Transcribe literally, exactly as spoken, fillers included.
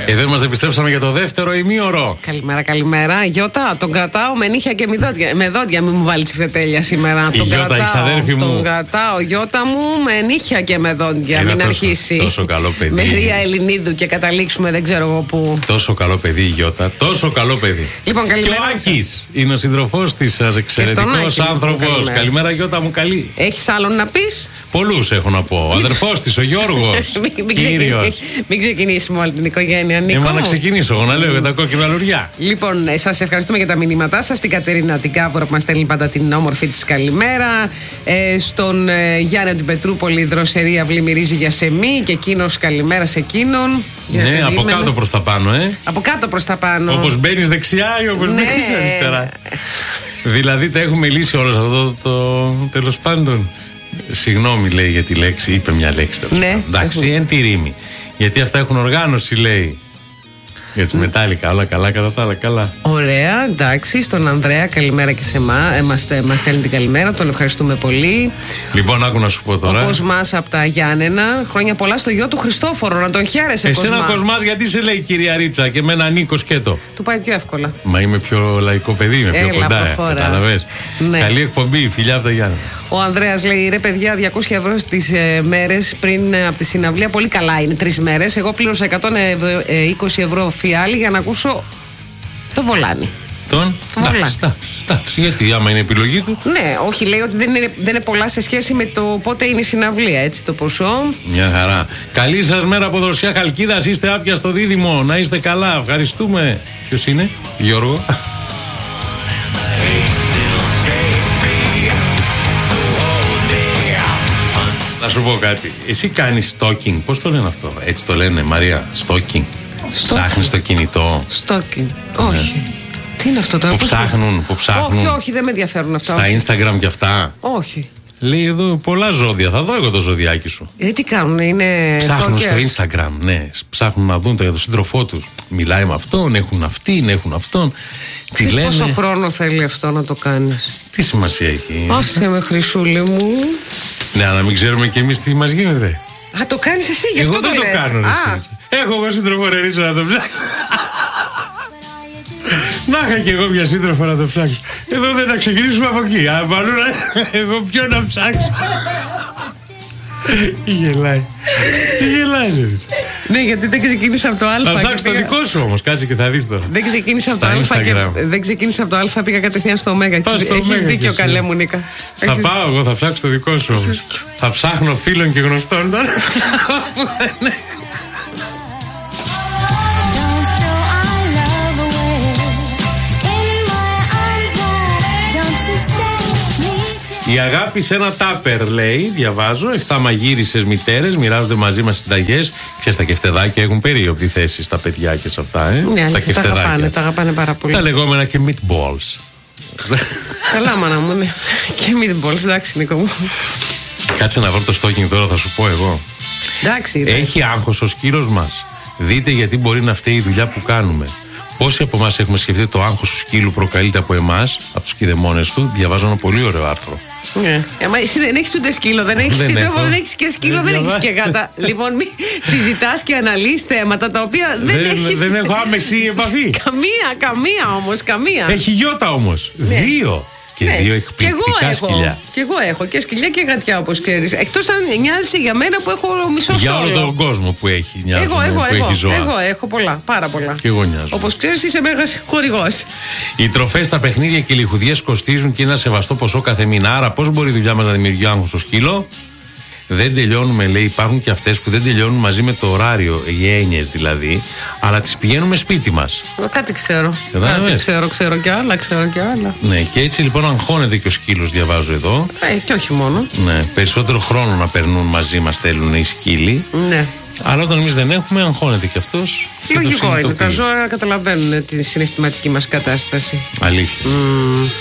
Εδώ είμαστε, επιστρέψαμε για το δεύτερο ημίωρο. Καλημέρα, καλημέρα. Γιώτα, τον κρατάω με νύχια και με δόντια. Με δόντια, μην μου βάλει τσιφτετέλεια σήμερα. Η τον Γιώτα, κρατάω, η ξαδέρφη μου. Τον κρατάω, Γιώτα μου, με νύχια και με δόντια. Είναι μην τόσο, αρχίσει. Τόσο καλό παιδί. Με Ρία Ελληνίδου και καταλήξουμε δεν ξέρω εγώ πού. Τόσο καλό παιδί η Γιώτα. Τόσο καλό παιδί. Λοιπόν, καλημέρα. Και ο Άκης είναι ο σύντροφός της, εξαιρετικός άνθρωπος. Καλημέρα. καλημέρα, Γιώτα μου, καλή. Έχεις άλλον να πεις? Πολλούς έχω να πω. Ο αδερφός της, ο Γιώργος. Κύριος. Μην ξεκινήσουμε όλη την οικογένεια, Νίκο. Έμα να ξεκινήσω εγώ να λέω για τα κόκκινα λουριά. Λοιπόν, σας ευχαριστούμε για τα μηνύματά σας. Την Κατερίνα την Κάβουρα που μας στέλνει πάντα την όμορφη της καλημέρα. Ε, στον ε, Γιάννη την Πετρούπολη, η δροσερή αυλή μυρίζει για σεμί. Και εκείνος καλημέρα σε εκείνον. Ναι, από κάτω προς τα πάνω, ε. Από κάτω προς τα πάνω. Όπως μπαίνεις δεξιά ή όπως ναι. μπαίνεις αριστερά. Δηλαδή τα έχουμε λύσει όλα σε αυτό το, το τέλος πάντων. Συγγνώμη, λέει, για τη λέξη, είπε μια λέξη τέλος ναι, πάντων. Εντάξει, εν τη ρήμη. Γιατί αυτά έχουν οργάνωση, λέει. Για τις μετάλλικα, όλα καλά, κατά τα άλλα, καλά. Ωραία, εντάξει. Στον Ανδρέα, καλημέρα και σε εμά. Ε, μας, μας στέλνει την καλημέρα, τον ευχαριστούμε πολύ. Λοιπόν, άκου να σου πω τώρα. Ο Κοσμάς από τα Γιάννενα. Χρόνια πολλά στο γιο του Χριστόφορο, να τον χαίρεσαι. Εσένα ο Κοσμάς, γιατί σε λέει κυρία Ρίτσα και εμένα Νίκο Σκέτο? Του πάει πιο εύκολα. Μα είμαι πιο λαϊκό παιδί, είμαι πιο Έλα, κοντά. Κατάλαβες. Ναι. Καλή εκπομπή, φιλιά από τα Γιάννενα. Ο Ανδρέας λέει: ρε παιδιά, διακόσια ευρώ στις ε, μέρες πριν ε, από τη συναυλία. Πολύ καλά είναι, τρεις μέρες. Εγώ πλήρωσα εκατόν είκοσι ευρώ φιάλη για να ακούσω το Βολάνι. Τον Βολάνι. Εντάξει, γιατί άμα είναι επιλογή του. Ναι, όχι, λέει ότι δεν είναι, δεν είναι πολλά σε σχέση με το πότε είναι η συναυλία, έτσι το ποσό. Μια χαρά. Καλή σας μέρα από Δροσιά Χαλκίδας. Είστε άπια στο Δίδυμο. Να είστε καλά. Ευχαριστούμε. Ποιος είναι, Γιώργο? Να σου πω κάτι. Εσύ κάνεις stalking. Πώς το λένε αυτό? Έτσι το λένε, Μαρία. Stalking. Ψάχνεις το κινητό. Stalking. Όχι. Ναι. Τι είναι αυτό τώρα? Που ψάχνουν, που ψάχνουν. Όχι, όχι, δεν με ενδιαφέρουν αυτά. Στα Instagram και αυτά. Όχι. Λέει εδώ πολλά ζώδια. Θα δω εγώ το ζωδιάκι σου. Ε, τι κάνουν, είναι. Ψάχνουν τόκες. στο Instagram, ναι. Ψάχνουν να δουν το για τον σύντροφό τους. Μιλάει με αυτόν, έχουν αυτήν, έχουν αυτόν. Τι λένε... Πόσο χρόνο θέλει αυτό να το κάνεις? Τι σημασία έχει? Άσε με, Χρυσούλη μου. Ναι, αλλά μην ξέρουμε κι εμείς τι μας γίνεται. Α, το κάνεις εσύ, γι' αυτό εγώ το δεν λες. το κάνω. Εσύ. Έχω εγώ σύντροφο Ρερίτσο να το ψάξω. Να είχα κι εγώ μια σύντροφο να το ψάξω. Εδώ δεν θα ξεκινήσουμε από εκεί. Αν βάλω εγώ ποιο να ψάξω. Τι γελάει. Τι γελάει, δηλαδή. Ναι, γιατί δεν ξεκίνησα από το Α. Θα ψάξει το δικό σου όμως, κάτσε και θα δεις τώρα. Δεν ξεκίνησα από το Α και δεν ξεκίνησα από το Α, πήγα κατευθείαν στο Ω. Έχεις δίκιο, καλέ μου, Νίκα. Θα πάω εγώ, θα ψάξω το δικό σου όμως. Θα ψάχνω φίλων και γνωστών τώρα. Η αγάπη σε ένα τάπερ, λέει, διαβάζω. Εφτά μαγείρισες μητέρες μοιράζονται μαζί μας συνταγές. Ξέρεις, τα κεφτεδάκια έχουν περίοπτη θέση στα παιδιά και σε αυτά, ε. Ναι, τα κεφτεδάκια. Τα αγαπάνε, τα αγαπάνε πάρα πολύ. Τα λεγόμενα και meatballs. Καλά, μάνα μου, ναι. Και meatballs, εντάξει, Νίκο μου. Κάτσε να βρω το stalking τώρα, θα σου πω εγώ. Εντάξει. Έχει άγχος ο σκύλος μας. Δείτε γιατί μπορεί να φταίει η δουλειά που κάνουμε. Πόσοι από εμάς έχουμε σκεφτεί το άγχος του σκύλου προκαλείται από εμάς, από τους κηδεμόνες του? Διαβάζω ένα πολύ ωραίο άρθρο. Ναι. Μα εσύ δεν έχεις ούτε σκύλο, δεν έχεις σύντροφο, δεν έχεις και σκύλο, δεν έχεις και γάτα. Λοιπόν, μη συζητάς και αναλύεις θέματα τα οποία δεν, δεν έχεις. Δεν έχω άμεση επαφή. Καμία, καμία όμως, καμία. Έχει Γιώτα όμως. Ναι. Δύο. Και ναι. δύο εκπληκτικά σκυλιά. Και εγώ έχω και σκυλιά και γατιά, όπως ξέρεις. Εκτός αν νοιάζει για μένα που έχω μισό στόλο. Για όλο τον κόσμο που έχει νοιάζει. Εγώ, εγώ, που εγώ, έχει ζώα. εγώ έχω πολλά, πάρα πολλά. Και εγώ νοιάζω. Όπως ξέρεις, είσαι μέγας χορηγός. Οι τροφές, τα παιχνίδια και οι λιχουδιές κοστίζουν και είναι ένα σεβαστό ποσό κάθε μήνα. Άρα, πώς μπορεί η δουλειά μας να δημιουργεί άγχος στο σκύλο? Δεν τελειώνουμε, λέει, υπάρχουν και αυτές που δεν τελειώνουν μαζί με το ωράριο, οι έννοιες δηλαδή, αλλά τις πηγαίνουμε σπίτι μας. Κάτι ξέρω. Κατάλαβες? Κάτι ξέρω, ξέρω κι άλλα, ξέρω κι άλλα. Ναι, και έτσι λοιπόν αγχώνεται και ο σκύλος, διαβάζω εδώ. Ε, και όχι μόνο. Ναι, περισσότερο χρόνο να περνούν μαζί μας θέλουν οι σκύλοι. Ναι. Αλλά όταν εμείς δεν έχουμε, αγχώνεται και αυτός. Λογικό είναι. Τα ζώα καταλαβαίνουν τη συναισθηματική μας κατάσταση. Αλήθεια. Mm.